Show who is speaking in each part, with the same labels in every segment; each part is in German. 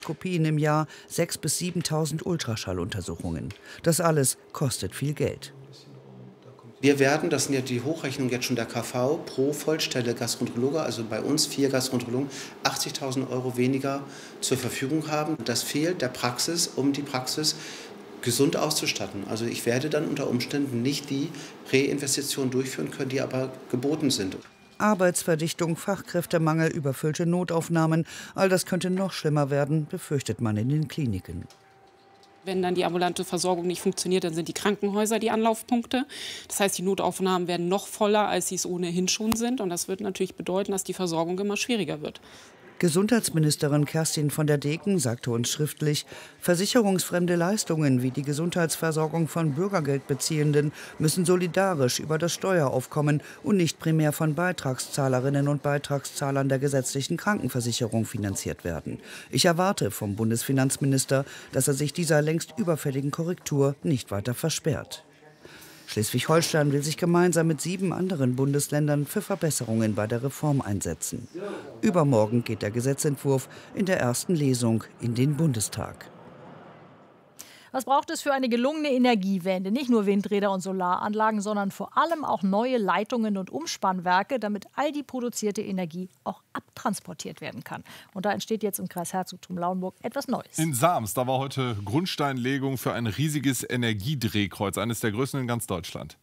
Speaker 1: Kopien im Jahr, 6.000 bis 7.000 Ultraschalluntersuchungen. Das alles kostet viel Geld.
Speaker 2: Wir werden, das sind ja die Hochrechnungen jetzt schon der KV, pro Vollstelle Gastroenterologe, also bei uns 4 Gastroenterologen, 80.000 € weniger zur Verfügung haben. Das fehlt der Praxis, um die Praxis gesund auszustatten. Also ich werde dann unter Umständen nicht die Reinvestitionen durchführen können, die aber geboten sind.
Speaker 1: Arbeitsverdichtung, Fachkräftemangel, überfüllte Notaufnahmen, all das könnte noch schlimmer werden, befürchtet man in den Kliniken.
Speaker 3: Wenn dann die ambulante Versorgung nicht funktioniert, dann sind die Krankenhäuser die Anlaufpunkte. Das heißt, die Notaufnahmen werden noch voller, als sie es ohnehin schon sind. Und das wird natürlich bedeuten, dass die Versorgung immer schwieriger wird.
Speaker 1: Gesundheitsministerin Kerstin von der Deken sagte uns schriftlich, versicherungsfremde Leistungen wie die Gesundheitsversorgung von Bürgergeldbeziehenden müssen solidarisch über das Steueraufkommen und nicht primär von Beitragszahlerinnen und Beitragszahlern der gesetzlichen Krankenversicherung finanziert werden. Ich erwarte vom Bundesfinanzminister, dass er sich dieser längst überfälligen Korrektur nicht weiter versperrt. Schleswig-Holstein will sich gemeinsam mit 7 anderen Bundesländern für Verbesserungen bei der Reform einsetzen. Übermorgen geht der Gesetzentwurf in der ersten Lesung in den Bundestag.
Speaker 4: Was braucht es für eine gelungene Energiewende? Nicht nur Windräder und Solaranlagen, sondern vor allem auch neue Leitungen und Umspannwerke, damit all die produzierte Energie auch abtransportiert werden kann. Und da entsteht jetzt im Kreis Herzogtum Lauenburg etwas Neues.
Speaker 5: In Sams, da war heute Grundsteinlegung für ein riesiges Energiedrehkreuz, eines der größten in ganz Deutschland.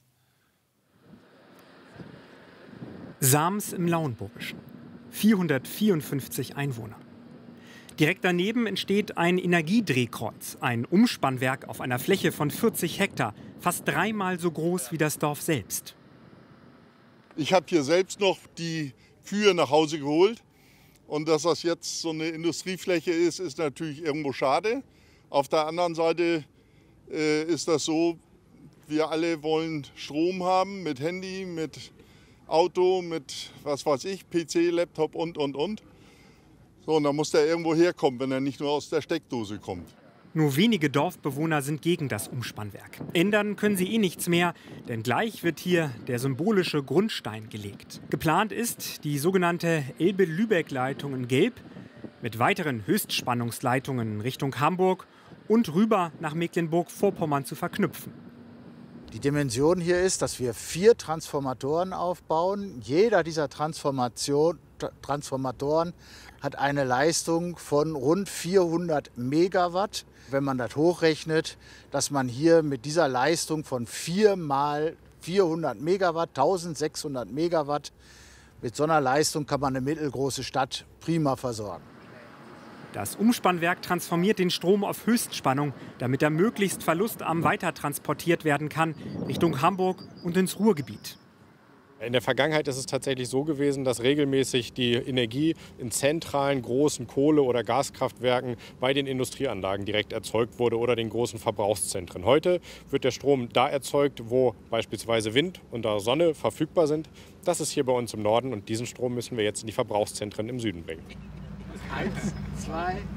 Speaker 6: Sams im Lauenburgischen. 454 Einwohner. Direkt daneben entsteht ein Energiedrehkreuz, ein Umspannwerk auf einer Fläche von 40 Hektar, fast 3-mal so groß wie das Dorf selbst.
Speaker 7: Ich habe hier selbst noch die Kühe nach Hause geholt. Und dass das jetzt so eine Industriefläche ist, ist natürlich irgendwo schade. Auf der anderen Seite ist das so, wir alle wollen Strom haben mit Handy, mit Auto, mit was weiß ich, PC, Laptop und. So, und dann muss der irgendwo herkommen, wenn er nicht nur aus der Steckdose kommt.
Speaker 6: Nur wenige Dorfbewohner sind gegen das Umspannwerk. Ändern können sie eh nichts mehr, denn gleich wird hier der symbolische Grundstein gelegt. Geplant ist, die sogenannte Elbe-Lübeck-Leitung in Gelb mit weiteren Höchstspannungsleitungen Richtung Hamburg und rüber nach Mecklenburg-Vorpommern zu verknüpfen.
Speaker 8: Die Dimension hier ist, dass wir 4 Transformatoren aufbauen. Jeder dieser Transformatoren hat eine Leistung von rund 400 Megawatt. Wenn man das hochrechnet, dass man hier mit dieser Leistung von 4 mal 400 Megawatt, 1600 Megawatt, mit so einer Leistung kann man eine mittelgroße Stadt prima versorgen.
Speaker 6: Das Umspannwerk transformiert den Strom auf Höchstspannung, damit er möglichst verlustarm weitertransportiert werden kann Richtung Hamburg und ins Ruhrgebiet.
Speaker 9: In der Vergangenheit ist es tatsächlich so gewesen, dass regelmäßig die Energie in zentralen großen Kohle- oder Gaskraftwerken bei den Industrieanlagen direkt erzeugt wurde oder den großen Verbrauchszentren. Heute wird der Strom da erzeugt, wo beispielsweise Wind und Sonne verfügbar sind. Das ist hier bei uns im Norden und diesen Strom müssen wir jetzt in die Verbrauchszentren im Süden bringen.
Speaker 8: 1, 2, 3.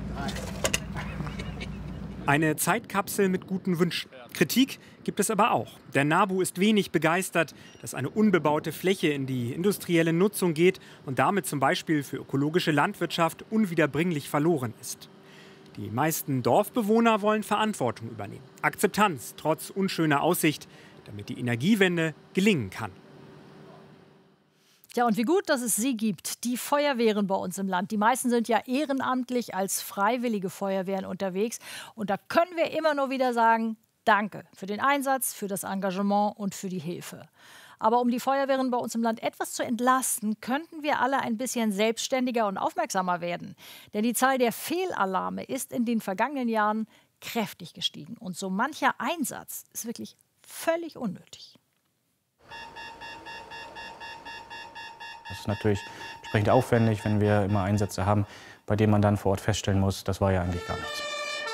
Speaker 6: Eine Zeitkapsel mit guten Wünschen. Kritik gibt es aber auch. Der NABU ist wenig begeistert, dass eine unbebaute Fläche in die industrielle Nutzung geht und damit zum Beispiel für ökologische Landwirtschaft unwiederbringlich verloren ist. Die meisten Dorfbewohner wollen Verantwortung übernehmen. Akzeptanz trotz unschöner Aussicht, damit die Energiewende gelingen kann.
Speaker 4: Ja, und wie gut, dass es sie gibt, die Feuerwehren bei uns im Land. Die meisten sind ja ehrenamtlich als freiwillige Feuerwehren unterwegs. Und da können wir immer nur wieder sagen, danke für den Einsatz, für das Engagement und für die Hilfe. Aber um die Feuerwehren bei uns im Land etwas zu entlasten, könnten wir alle ein bisschen selbstständiger und aufmerksamer werden. Denn die Zahl der Fehlalarme ist in den vergangenen Jahren kräftig gestiegen. Und so mancher Einsatz ist wirklich völlig unnötig.
Speaker 10: Das ist natürlich entsprechend aufwendig, wenn wir immer Einsätze haben, bei denen man dann vor Ort feststellen muss, das war ja eigentlich gar nichts.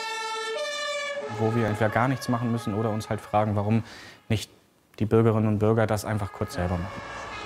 Speaker 10: Wo wir entweder gar nichts machen müssen oder uns halt fragen, warum nicht die Bürgerinnen und Bürger das einfach kurz selber machen.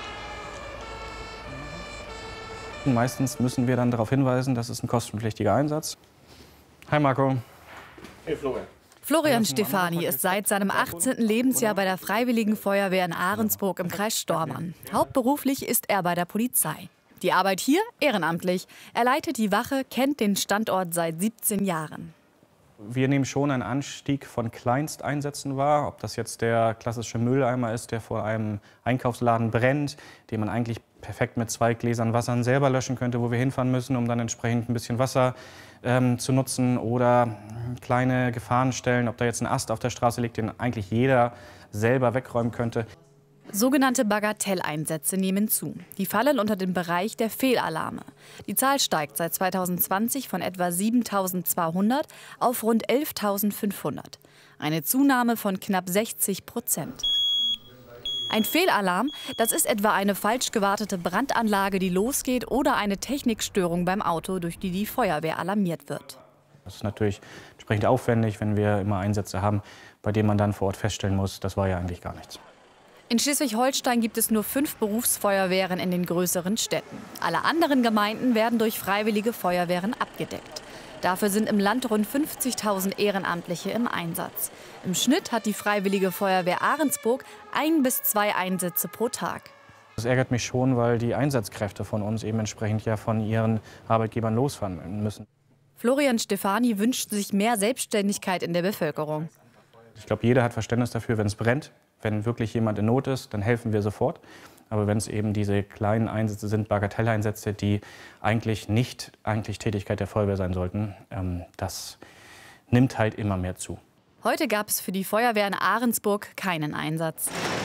Speaker 10: Und meistens müssen wir dann darauf hinweisen, das ist ein kostenpflichtiger Einsatz. Hi Marco.
Speaker 11: Hey Florian. Florian Stefani ist seit seinem 18. Lebensjahr bei der Freiwilligen Feuerwehr in Ahrensburg im Kreis Stormarn. Hauptberuflich ist er bei der Polizei. Die Arbeit hier ehrenamtlich. Er leitet die Wache, kennt den Standort seit 17 Jahren.
Speaker 10: Wir nehmen schon einen Anstieg von Kleinsteinsätzen wahr, ob das jetzt der klassische Mülleimer ist, der vor einem Einkaufsladen brennt, den man eigentlich perfekt mit 2 Gläsern Wasser selber löschen könnte, wo wir hinfahren müssen, um dann entsprechend ein bisschen Wasser zu nutzen, oder kleine Gefahrenstellen, ob da jetzt ein Ast auf der Straße liegt, den eigentlich jeder selber wegräumen könnte.
Speaker 11: Sogenannte Bagatelleinsätze nehmen zu. Die fallen unter den Bereich der Fehlalarme. Die Zahl steigt seit 2020 von etwa 7.200 auf rund 11.500. Eine Zunahme von knapp 60%. Ein Fehlalarm, das ist etwa eine falsch gewartete Brandanlage, die losgeht, oder eine Technikstörung beim Auto, durch die die Feuerwehr alarmiert wird.
Speaker 10: Das ist natürlich entsprechend aufwendig, wenn wir immer Einsätze haben, bei denen man dann vor Ort feststellen muss, das war ja eigentlich gar nichts.
Speaker 11: In Schleswig-Holstein gibt es nur 5 Berufsfeuerwehren in den größeren Städten. Alle anderen Gemeinden werden durch freiwillige Feuerwehren abgedeckt. Dafür sind im Land rund 50.000 Ehrenamtliche im Einsatz. Im Schnitt hat die Freiwillige Feuerwehr Ahrensburg 1 bis 2 Einsätze pro Tag.
Speaker 10: Das ärgert mich schon, weil die Einsatzkräfte von uns eben entsprechend ja von ihren Arbeitgebern losfahren müssen.
Speaker 11: Florian Stefani wünscht sich mehr Selbstständigkeit in der Bevölkerung.
Speaker 10: Ich glaube, jeder hat Verständnis dafür, wenn es brennt. Wenn wirklich jemand in Not ist, dann helfen wir sofort. Aber wenn es eben diese kleinen Einsätze sind, Bagatelleinsätze, die eigentlich nicht Tätigkeit der Feuerwehr sein sollten, das nimmt halt immer mehr zu.
Speaker 11: Heute gab es für die Feuerwehr in Ahrensburg keinen Einsatz.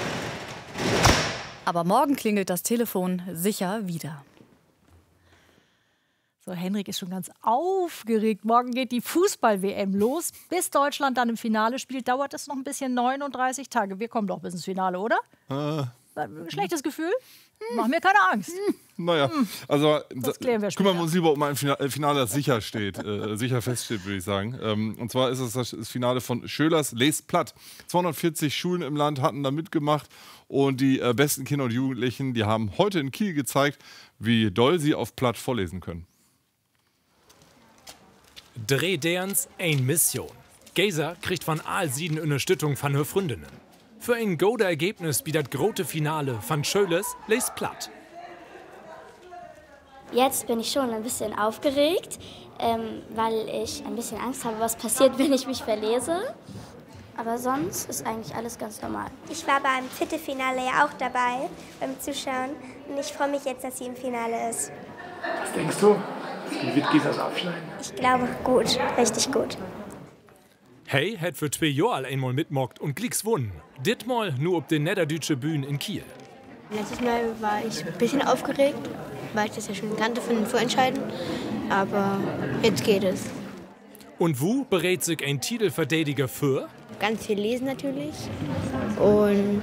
Speaker 11: Aber morgen klingelt das Telefon sicher wieder.
Speaker 4: So, Henrik ist schon ganz aufgeregt. Morgen geht die Fußball-WM los. Bis Deutschland dann im Finale spielt, dauert es noch ein bisschen, 39 Tage. Wir kommen doch bis ins Finale, oder? Schlechtes Gefühl? Mach mir keine Angst.
Speaker 5: Naja, also
Speaker 4: das klären wir
Speaker 5: kümmern wir uns lieber um ein Finale, das sicher feststeht, würde ich sagen. Und zwar ist es das Finale von Schölers Lest Platt. 240 Schulen im Land hatten da mitgemacht. Und die besten Kinder und Jugendlichen, die haben heute in Kiel gezeigt, wie doll sie auf Platt vorlesen können.
Speaker 12: Dreh derens ein Mission. Geiser kriegt von Aalsieden Unterstützung von ihren Freundinnen. Für ein gutes Ergebnis bietet große Finale von Schölers Lest Platt.
Speaker 13: Jetzt bin ich schon ein bisschen aufgeregt, weil ich ein bisschen Angst habe, was passiert, wenn ich mich verlese. Aber sonst ist eigentlich alles ganz normal.
Speaker 14: Ich war beim Viertelfinale ja auch dabei, beim Zuschauen. Und ich freue mich jetzt, dass sie im Finale ist.
Speaker 15: Was denkst du? Wie wird Gisas abschneiden?
Speaker 14: Ich glaube, gut. Richtig gut.
Speaker 12: Hey, hat für 2 Jahre einmal mitmockt und glicks gewonnen. Ditmal nur ob den Niederdeutsche Bühne in Kiel.
Speaker 16: Letztes Mal war ich ein bisschen aufgeregt, weil ich das ja schon kannte von den Vorentscheiden. Aber jetzt geht es.
Speaker 12: Und wo berät sich ein Titelverteidiger für?
Speaker 16: Ganz viel lesen natürlich. Und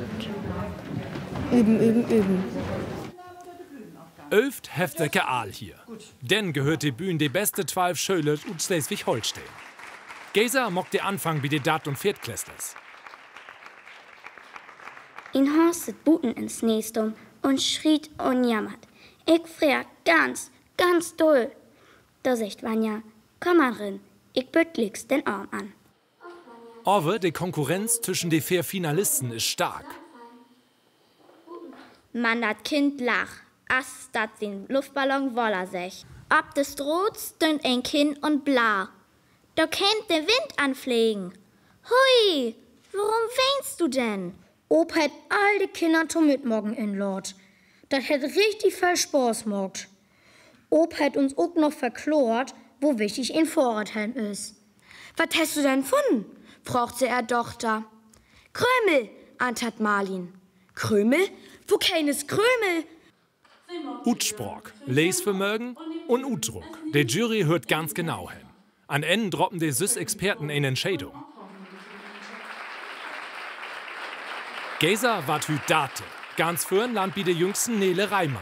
Speaker 16: üben.
Speaker 12: 11 heftige Aal hier. Denn gehört die Bühne die beste 12 Schöler und Schleswig-Holstein. Geiser mockt der Anfang wie die Dat- und Viertklässlers.
Speaker 13: Ihn horstet Buten ins Nästum und schriet und jammert. Ich frier ganz doll. Da sagt Vanja, komm mal rin, ich büttligst den Arm an.
Speaker 12: Aber die Konkurrenz zwischen den 4 Finalisten ist stark.
Speaker 13: Man, dat Kind lach, as dat den Luftballon woller sech. Ob des droht, stünd ein Kind und bla. Da kennt der Wind anfliegen. Hui, warum weinst du denn?
Speaker 17: Ob hätt all die Kinder zum Mitmorgen in Lord. Dat hätt richtig viel Spaß mogt. Ob hätt uns auch noch verklort, wo wichtig in Vorrathelm ist.
Speaker 18: Was hast du denn gefunden? Fragt sie Tochter. Krümel, antwortet Marlin. Krümel? Wo keines Krümel?
Speaker 12: Utsprach, Lesvermögen und Utdruck. Der Jury hört ganz genau hin. An Ende droppen die SÜS-Experten eine Entscheidung. Geiser wat Date. Ganz für'n Land wie der jüngsten Nele Reimann.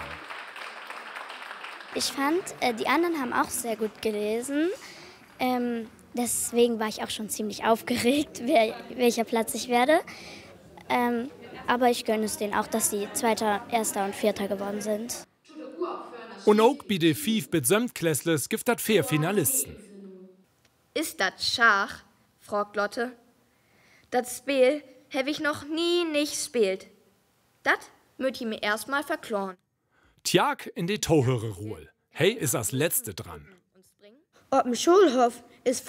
Speaker 13: Ich fand, die anderen haben auch sehr gut gelesen. Deswegen war ich auch schon ziemlich aufgeregt, welcher Platz ich werde. Aber ich gönne es denen auch, dass sie Zweiter, Erster und Vierter geworden sind.
Speaker 12: Und auch bei den 5 Besömmtklässlers gibt das 4 Finalisten.
Speaker 18: Ist das Schach? fragt Lotte. Das Spiel habe ich noch nie nicht gespielt. Das möcht ich mir erstmal verkloren.
Speaker 12: Tjag in die Tohöre Ruhl. Hey ist das Letzte dran.
Speaker 18: Ob dem Schulhof ist